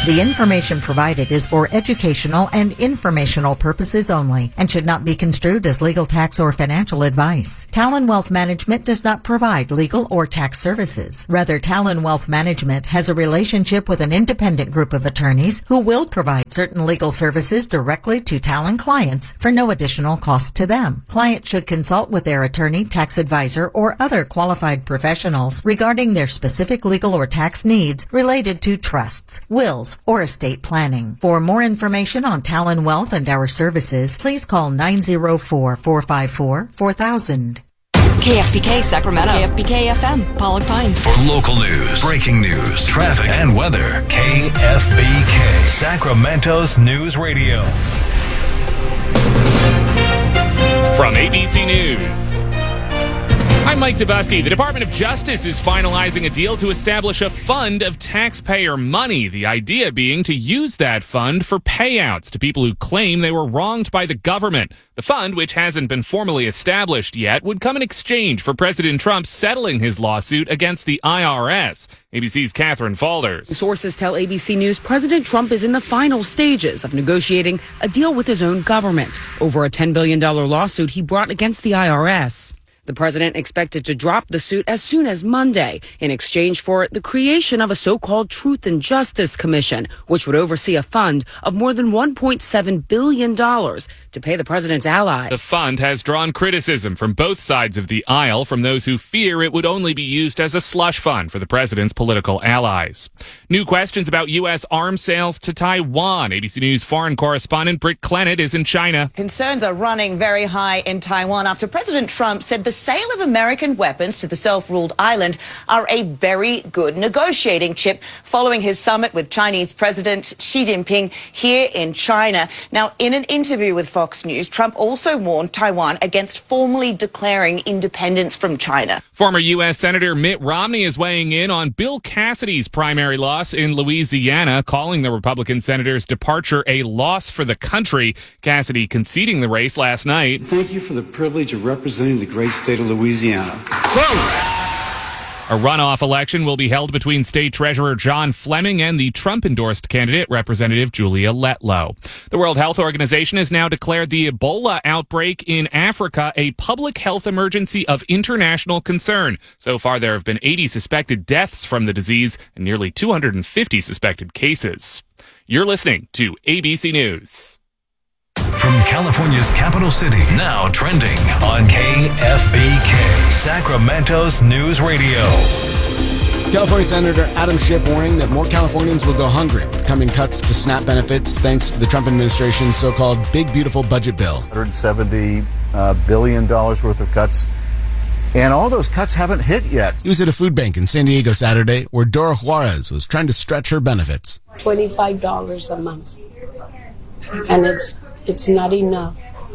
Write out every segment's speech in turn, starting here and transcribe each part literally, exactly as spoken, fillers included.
The information provided is for educational and informational purposes only and should not be construed as legal, tax, or financial advice. Talon Wealth Management does not provide legal or tax services. Rather, Talon Wealth Management has a relationship with an independent group of attorneys who will provide certain legal services directly to Talon clients for no additional cost to them. Clients should consult with their attorney, tax advisor, or other qualified professionals regarding their specific legal or tax needs related to trusts, wills, or estate planning. For more information on Talon Wealth and our services, please call nine oh four, four five four, four thousand. K F B K Sacramento. K F B K F M, Pollock Pines. For local news, breaking news, traffic, and weather, K F B K, Sacramento's News Radio. From A B C News, I'm Mike Dubusky. The Department of Justice is finalizing a deal to establish a fund of taxpayer money, the idea being to use that fund for payouts to people who claim they were wronged by the government. The fund, which hasn't been formally established yet, would come in exchange for President Trump settling his lawsuit against the I R S. A B C's Catherine Falders. Sources tell A B C News President Trump is in the final stages of negotiating a deal with his own government over a ten billion dollars lawsuit he brought against the I R S. The president expected to drop the suit as soon as Monday in exchange for the creation of a so-called Truth and Justice Commission, which would oversee a fund of more than one point seven billion dollars to pay the president's allies. The fund has drawn criticism from both sides of the aisle, from those who fear it would only be used as a slush fund for the president's political allies. New questions about U S arms sales to Taiwan. A B C News foreign correspondent Britt Clennett is in China. Concerns are running very high in Taiwan after President Trump said the sale of American weapons to the self-ruled island are a very good negotiating chip following his summit with Chinese President Xi Jinping here in China. Now, in an interview with Fox News, Trump also warned Taiwan against formally declaring independence from China. Former U S Senator Mitt Romney is weighing in on Bill Cassidy's primary loss in Louisiana, calling the Republican senator's departure a loss for the country. Cassidy conceding the race last night. Thank you for the privilege of representing the great state of Louisiana. Whoa! A runoff election will be held between State Treasurer John Fleming and the Trump-endorsed candidate, Representative Julia Letlow. The World Health Organization has now declared the Ebola outbreak in Africa a public health emergency of international concern. So far, there have been eighty suspected deaths from the disease and nearly two hundred fifty suspected cases. You're listening to A B C News. From California's capital city, now trending on K F B K, Sacramento's News Radio. California Senator Adam Schiff warning that more Californians will go hungry with coming cuts to SNAP benefits thanks to the Trump administration's so-called Big Beautiful Budget Bill. one hundred seventy uh, billion dollars worth of cuts, and all those cuts haven't hit yet. He was at a food bank in San Diego Saturday where Dora Juarez was trying to stretch her benefits. twenty-five dollars a month, and it's It's not enough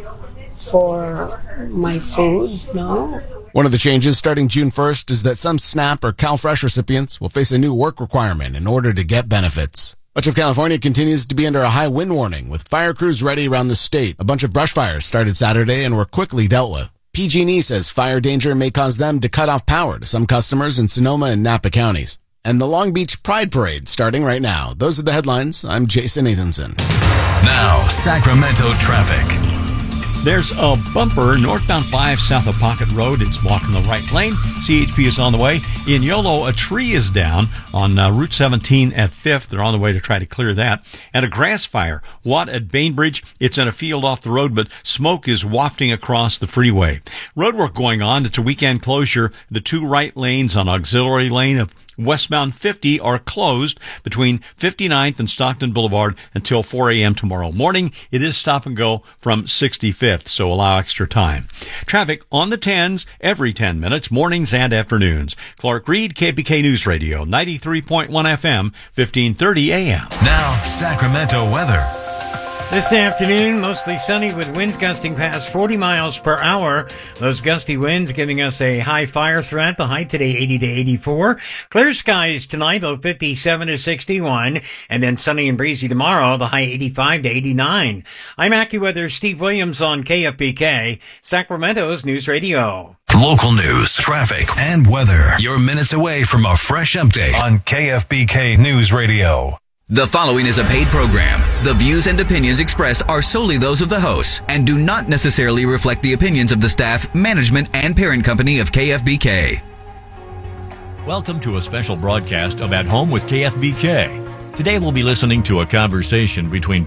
for my food, no. One of the changes starting June first is that some SNAP or CalFresh recipients will face a new work requirement in order to get benefits. Much of California continues to be under a high wind warning, with fire crews ready around the state. A bunch of brush fires started Saturday and were quickly dealt with. P G and E says fire danger may cause them to cut off power to some customers in Sonoma and Napa counties. And the Long Beach Pride Parade starting right now. Those are the headlines. I'm Jason Nathanson. Now, Sacramento traffic. There's a bumper northbound five south of Pocket Road. It's blocking the right lane. C H P is on the way. In Yolo, a tree is down on uh, Route seventeen at fifth. They're on the way to try to clear that. And a grass fire. Watt at Bainbridge. It's in a field off the road, but smoke is wafting across the freeway. Roadwork going on. It's a weekend closure. The two right lanes on Auxiliary Lane of westbound fifty are closed between fifty-ninth and Stockton Boulevard until four a.m. tomorrow morning. It is stop and go from sixty-fifth, so allow extra time. Traffic on the tens every ten minutes, mornings and afternoons. Clark Reed, K B K News Radio, ninety-three point one F M, fifteen thirty A M. Now, Sacramento weather. This afternoon, mostly sunny with winds gusting past forty miles per hour. Those gusty winds giving us a high fire threat. The high today eighty to eighty-four. Clear skies tonight, low fifty-seven to sixty-one. And then sunny and breezy tomorrow, the high eighty-five to eighty-nine. I'm AccuWeather Steve Williams on K F B K, Sacramento's News Radio. Local news, traffic, and weather. You're minutes away from a fresh update on K F B K News Radio. The following is a paid program. The views and opinions expressed are solely those of the hosts and do not necessarily reflect the opinions of the staff, management, and parent company of K F B K. Welcome to a special broadcast of At Home with K F B K. Today we'll be listening to a conversation between